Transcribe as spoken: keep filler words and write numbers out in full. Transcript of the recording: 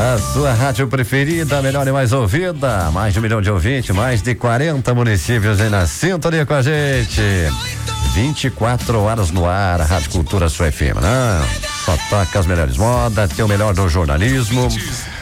A sua rádio preferida, melhor e mais ouvida, mais de um milhão de ouvintes, mais de quarenta municípios aí na sintonia com a gente. vinte e quatro horas no ar, a Rádio Cultura Sua F M, né? Só toca as melhores modas, tem o melhor do jornalismo.